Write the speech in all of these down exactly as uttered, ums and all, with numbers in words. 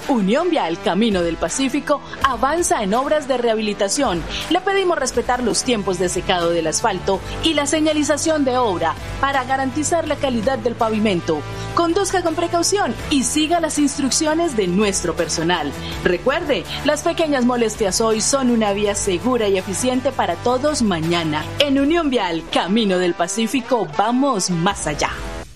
Unión Vial Camino del Pacífico avanza en obras de rehabilitación. Le pedimos respetar los tiempos de secado del asfalto y la señalización de obra para garantizar la calidad del pavimento. Conduzca con precaución y siga las instrucciones de nuestro personal. Recuerde, las pequeñas molestias hoy son una vía segura y eficiente para todos mañana. En Unión Vial Camino del Pacífico vamos más allá.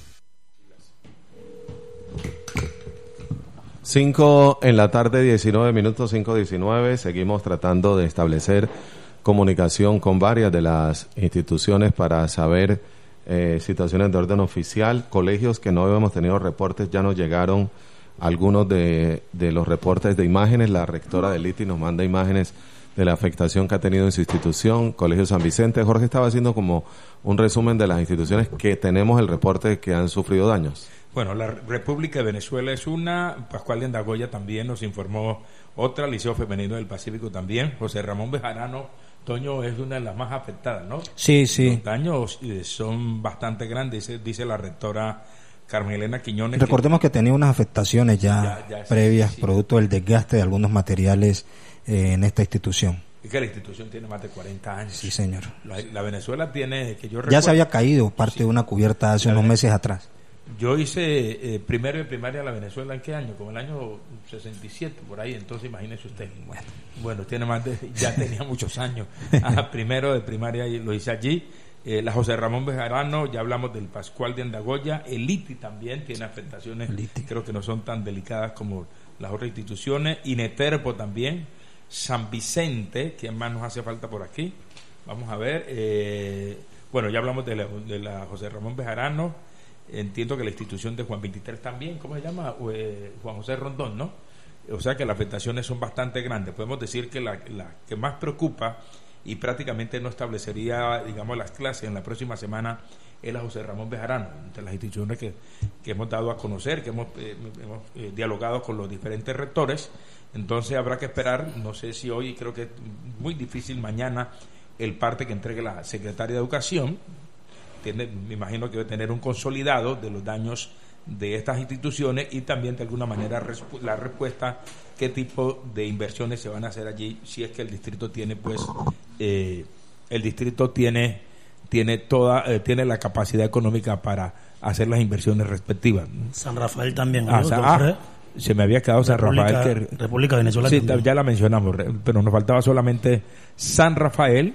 Cinco en la tarde, diecinueve minutos, cinco diecinueve. Seguimos tratando de establecer comunicación con varias de las instituciones para saber eh, situaciones de orden oficial. Colegios que no habíamos tenido reportes, ya nos llegaron algunos de, de los reportes de imágenes. La rectora del I T I nos manda imágenes de la afectación que ha tenido en su institución. Colegio San Vicente. Jorge estaba haciendo como un resumen de las instituciones que tenemos el reporte que han sufrido daños. Bueno, la República de Venezuela es una, Pascual de Andagoya también nos informó otra, Liceo Femenino del Pacífico también, José Ramón Bejarano, Toño, es una de las más afectadas, ¿no? Sí, sí. Los daños eh, son bastante grandes, dice, dice la rectora Carmelena Quiñones. Recordemos que, que tenía unas afectaciones ya, ya, ya previas, sí, sí, producto del desgaste de algunos materiales eh, en esta institución. Y que la institución tiene más de cuarenta años. Sí, señor. La, la Venezuela tiene, que yo ya recuerdo, se había caído parte sí, de una cubierta hace unos meses atrás. Yo hice eh, primero de primaria en la Venezuela, ¿en qué año? Como el año sesenta y siete, por ahí, entonces imagínese usted. Bueno, bueno tiene más de, ya tenía muchos años. Ajá, primero de primaria lo hice allí. Eh, la José Ramón Bejarano, ya hablamos del Pascual de Andagoya. El I T I también tiene afectaciones, creo que no son tan delicadas como las otras instituciones. Ineterpo también. San Vicente, ¿quién más nos hace falta por aquí? Vamos a ver. Eh, bueno, ya hablamos de la, de la José Ramón Bejarano. Entiendo que la institución de Juan veintitrés también, ¿cómo se llama? Eh, Juan José Rondón, ¿no? O sea que las afectaciones son bastante grandes. Podemos decir que la, la que más preocupa y prácticamente no establecería, digamos, las clases en la próxima semana es la José Ramón Bejarano, entre las instituciones que, que hemos dado a conocer, que hemos, eh, hemos eh, dialogado con los diferentes rectores. Entonces habrá que esperar, no sé si hoy, creo que es muy difícil mañana, el parte que entregue la secretaria de Educación. Tiene, me imagino que debe tener un consolidado de los daños de estas instituciones y también de alguna manera respu- la respuesta qué tipo de inversiones se van a hacer allí, si es que el distrito tiene pues eh, el distrito tiene tiene toda eh, tiene la capacidad económica para hacer las inversiones respectivas. San Rafael también, ah, San, ah, se me había quedado San República, Rafael que, República de Venezuela sí, también. Ya la mencionamos, pero nos faltaba solamente San Rafael.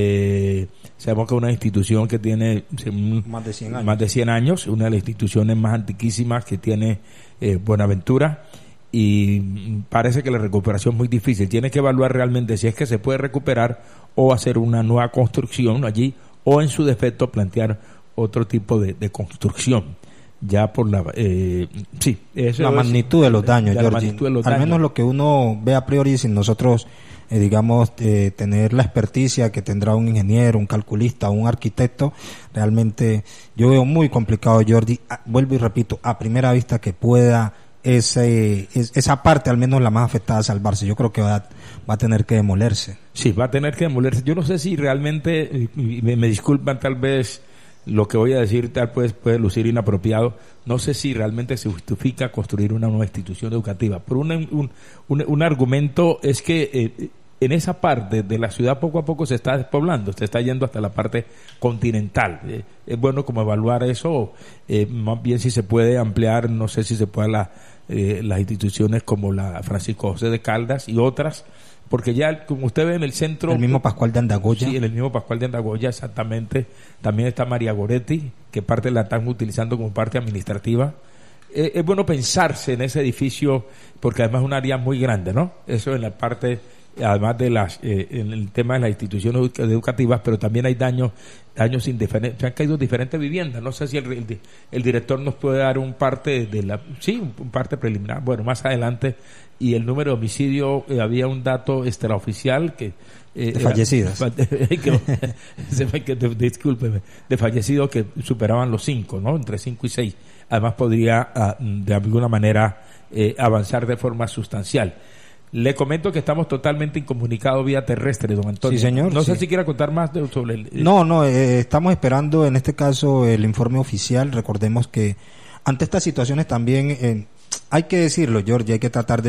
eh, sabemos que es una institución que tiene más de cien años, más de cien años, una de las instituciones más antiquísimas que tiene eh, Buenaventura, y parece que la recuperación es muy difícil. Tiene que evaluar realmente si es que se puede recuperar o hacer una nueva construcción allí, o en su defecto plantear otro tipo de, de construcción. Ya por la eh, sí eso la es, magnitud de los daños, la magnitud de los al daños. menos lo que uno ve a priori, sin nosotros eh, digamos eh, tener la experticia que tendrá un ingeniero, un calculista, un arquitecto, realmente yo veo muy complicado, Jordi, a, vuelvo y repito, a primera vista que pueda ese es, esa parte, al menos la más afectada, salvarse. Yo creo que va, va a tener que demolerse. Sí, va a tener que demolerse. Yo no sé si realmente, me, me disculpan tal vez lo que voy a decir tal pues puede lucir inapropiado. No sé si realmente se justifica construir una nueva institución educativa. Por un, un, un, un argumento es que eh, en esa parte de la ciudad poco a poco se está despoblando, se está yendo hasta la parte continental. Eh, es bueno como evaluar eso, eh, más bien si se puede ampliar, no sé si se puede la, eh, las instituciones como la Francisco José de Caldas y otras, porque ya, como usted ve en el centro... El mismo Pascual de Andagoya. Sí, en el mismo Pascual de Andagoya, exactamente. También está María Goretti, que parte la están utilizando como parte administrativa. Eh, es bueno pensarse en ese edificio, porque además es un área muy grande, ¿no? Eso en la parte, además de las, eh, en el tema de las instituciones educativas, pero también hay daños, daños indiferentes. Se han caído diferentes viviendas. No sé si el, el, el director nos puede dar un parte de la... Sí, un parte preliminar. Bueno, más adelante... Y el número de homicidio, eh, había un dato extraoficial que... Eh, de fallecidos. Discúlpeme, de fallecidos que superaban los cinco, ¿no? Entre cinco y seis. Además podría, uh, de alguna manera, eh, avanzar de forma sustancial. Le comento que estamos totalmente incomunicados vía terrestre, don Antonio. Sí, señor. No sí. sé si quiera contar más de, sobre el... Eh. No, no, eh, estamos esperando en este caso el informe oficial. Recordemos que ante estas situaciones también, eh, hay que decirlo, George, hay que tratar de